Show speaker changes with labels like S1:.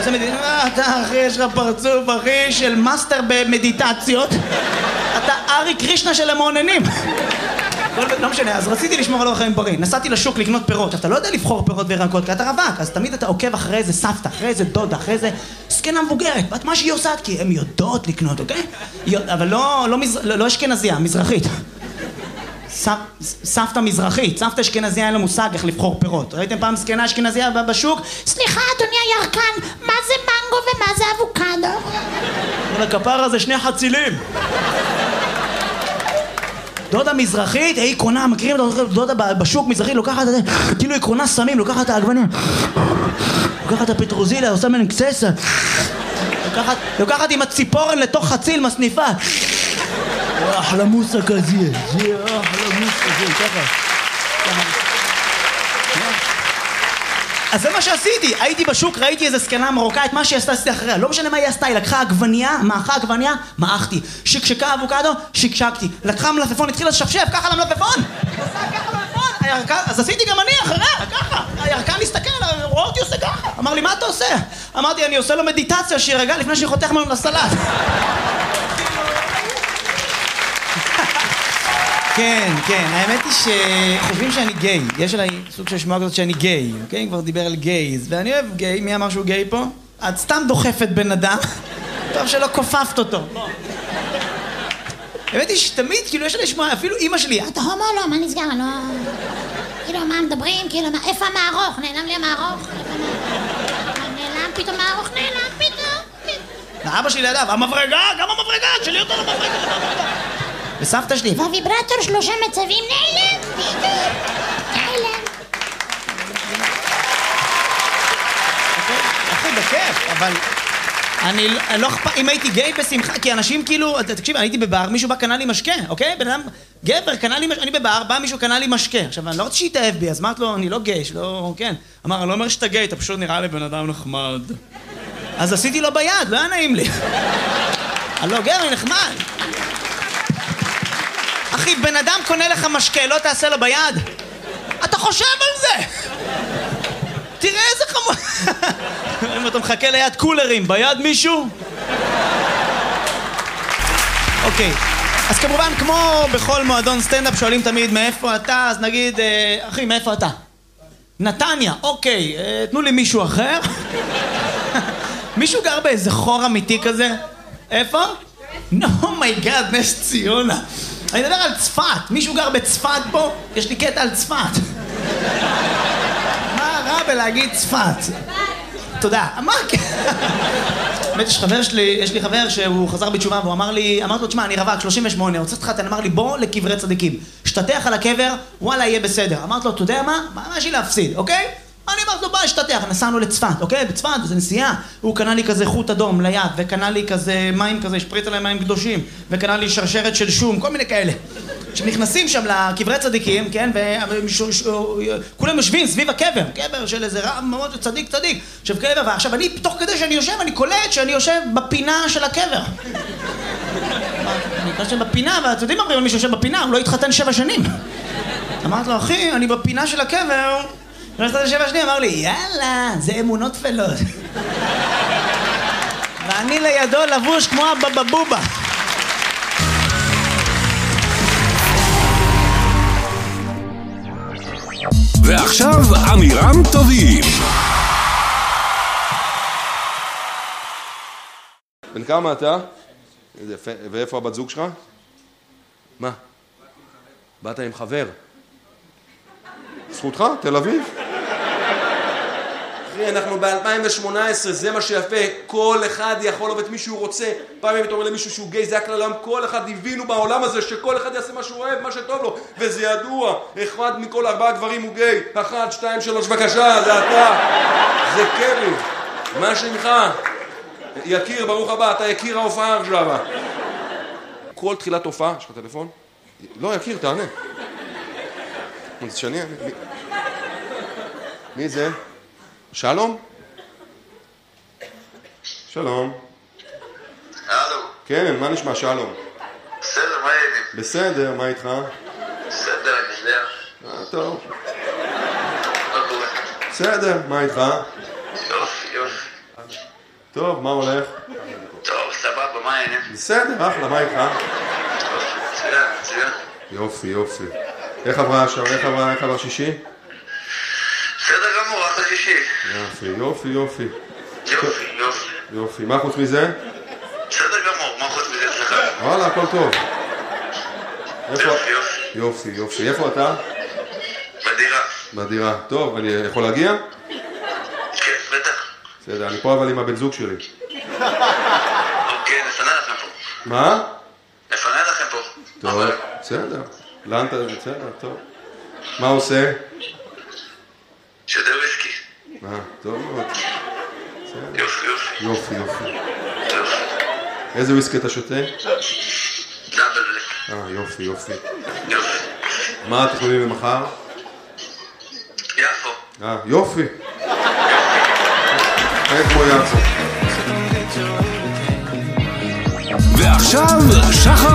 S1: אתה אחי, יש לך פרצוף אחי של מאסטר במדיטציות. אתה ארי קרישנה של המעוננים. לא משנה, אז רציתי לשמור על אורח חיים בריא. נסעתי לשוק לקנות פירות. אתה לא יודע לבחור פירות וירקות, כי אתה רווק. אז תמיד אתה עוקב אחרי איזה סבתא, אחרי איזה דודה, אחרי איזה זקנה מבוגרת. בת מה שהיא עושה, כי הן יודעות לקנות, אוקיי? אבל לא אשכנזייה, מזרחית. סבתא מזרחית, סבתא אשכנזייה אין לה מושג איך לבחור פירות. ראיתם פעם זקנה אשכנזייה בשוק?
S2: סליחה אדוני הירקן, מה זה מנגו ומה זה אבוקדו?
S1: הכפר הזה שני חצילים. דודה מזרחית, היא קונה, מכירים דודה בשוק מזרחית, לוקחת את זה, כאילו היא קונה סמים, לוקחת את העגבניה, לוקחת את הפטרוזיליה, עושה מן קססה, לוקחת עם הציפורן לתוך חציל מסניפה. אחלה מוסה כזה, זה אחלה מוסה כזה, ככה. אז זה מה שעשיתי, הייתי בשוק, ראיתי איזה זקנה מרוקאית, מה שהיא עשתה אחריה, לא משנה מה היא עשתה, היא לקחה עגבניה, מעכה עגבניה, מעכתי, שקשקה אבוקדו, שקשקתי, לקחה מלפפון, התחילה לשפשף, ככה למלפפון, אז עשיתי גם אני אחריה, ככה, הירקן מסתכל, רואה אותי עושה ככה, אמר לי מה אתה עושה? אמרתי אני עושה לו מדיטציה שירגע לפני שחותך ממנו לסלט. כן, כן, האמת היא שחושבים שאני גיי, יש עליי סוג של שמועה כזאת שאני גיי, אוקיי? כבר דיבר על גייז, ואני אוהב גיי, מי אמר שהוא גיי פה? את סתם דוחפת בן אדם, טוב שלא כופפת אותו. האמת היא שתמיד, כאילו יש עליי שמועה, אפילו אמא שלי,
S2: אתה הומו לא, מה נסגר? לא... כאילו, מה מדברים? כאילו, איפה המערוך? נעלם לי המערוך? נעלם פתאום מערוך, נעלם פתאום.
S1: ואבא שלי לידיו, המברגה, גם המברגה, שלי אותו למברגה. וסבתא שלי,
S2: והוויברטור 3 מצבים נעלם, פתאום, נעלם.
S1: אחי, בכיף, אבל אני לא אכפת, אם הייתי גיי בשמחה, כי אנשים כאילו, תקשיב, אני הייתי בבר, מישהו בא קנה לי משקה, אוקיי? בן אדם, גבר, קנה לי משקה, אני בבר, בא מישהו קנה לי משקה. עכשיו, אני לא רוצה שיתאהב בי, אז אמרת לו, אני לא גיי, שלא, כן. אמר, אני לא אומר שאתה גיי, אתה פשוט נראה לי בן אדם נחמד. אז עשיתי לו ביד, לא היה נעים לי. אני לא גבר, אני נחמד. אחי, בן אדם קונה לך משקה, לא תעשה לו ביד? אתה חושב על זה! תראה איזה חמור... אם אתה מחכה ליד קולרים, ביד מישהו? אוקיי, אז כמובן, כמו בכל מועדון סטנדאפ שואלים תמיד מאיפה אתה, אז נגיד, אחי, מאיפה אתה? נתניה, אוקיי, תנו לי מישהו אחר. מישהו גר באיזה חור אמיתי כזה? איפה? מייגאד, נס ציונה. אני מדבר על צפת, מישהו גר בצפת פה? יש לי קטע על צפת. מה רע בלהגיד צפת? תודה. מה? באמת יש לי חבר שהוא חזר בתשובה והוא אמר לי, אמרתי לו, תשמע, אני רווק 38, רוצה להתחתן, אמר לי, בוא לקברי צדיקים. שתתח על הקבר, וואלה, יהיה בסדר. אמרתי לו, אתה יודע מה? מה יש לי להפסיד, אוקיי? אני אמרתי לו, בוא, שתתח, נסענו לצפת, אוקיי? בצפת, זה נסיעה. הוא קנה לי כזה חוט אדום ליד, וקנה לי כזה מים כזה, שפריץ עליהם מים קדושים, וקנה לי שרשרת של שום, כל מיני כאלה. שנכנסים שם לקברי צדיקים, כן? וכולם יושבים סביב הקבר, קבר של איזה רב מאוד צדיק. ועכשיו אני, תוך כדי שאני יושב, אני קולט שאני יושב בפינה של הקבר. אני יושב בפינה, ואתם יודעים מה, מי שיושב בפינה, הוא לא התחתן 7 שנים. אמרתי לו, אחי, אני בפינה של הקבר, ונכנסתי 7 שנים, אמר לי, יאללה, זה אמונות תפלות. ואני לידו לבוש כמו הבבבובה.
S3: ועכשיו אמירם טובים.
S4: בן כמה אתה? ואיפה הבת זוג שלך? מה? באת עם חבר. זכותך? תל אביב? אחי, אנחנו ב-2018, זה מה שיפה. כל אחד יכול לעבוד את מי שהוא רוצה. פעמים אתה אומר למישהו שהוא גיי, זה הכלל העולם. כל אחד הבינו בעולם הזה שכל אחד יעשה מה שהוא אוהב, מה שטוב לו. וזה ידוע. אחד מכל 4 גברים הוא גיי. 1, 2, 3, בבקשה, זה אתה. זה קרי. מה שמך? יקיר, ברוך הבא, אתה יקיר ההופעה עכשיו. כל תחילת הופעה, יש לך טלפון? לא, יקיר, תענה. שאני... מי זה? שלום? שלום.
S5: הלו.
S4: כן, מה נשמע שלום?
S5: בסדר, מה העניינים?
S4: בסדר, מה איתך?
S5: בסדר, אני יודע.
S4: טוב.
S5: מה קורה?
S4: בסדר, מה איתך?
S5: יופי.
S4: טוב, מה הולך?
S5: טוב, סבבה, מה העניין?
S4: בסדר, אחלה, מה איתך?
S5: מצוין.
S4: יופי, יופי. איך עברה השעה? איך עבר שישי?
S5: בסדר גמור, אחלה שישי.
S4: יופי.
S5: יופי.
S4: יופי. מה חוץ מזה?
S5: בסדר גמור, מה חוץ מזה אצלך?
S4: וואלה, הכל טוב.
S5: יופי.
S4: איפה אתה?
S5: בדירה.
S4: בדירה. טוב, אני יכול להגיע?
S5: כן, בטח.
S4: בסדר, אני פה אבל עם הבן זוג שלי.
S5: אוקיי, נפנה לכם פה.
S4: מה?
S5: נפנה לכם פה.
S4: טוב, בסדר. לאן אתה? בסדר, טוב. מה עושה?
S5: שותה וויסקי.
S4: טוב מאוד.
S5: יופי.
S4: איזה וויסקי אתה שותה?
S5: דאבל בלק.
S4: יופי.
S5: יופי.
S4: מה התכנונים למחר?
S5: יפו.
S4: יופי. כמו יפו.
S3: ועכשיו שחר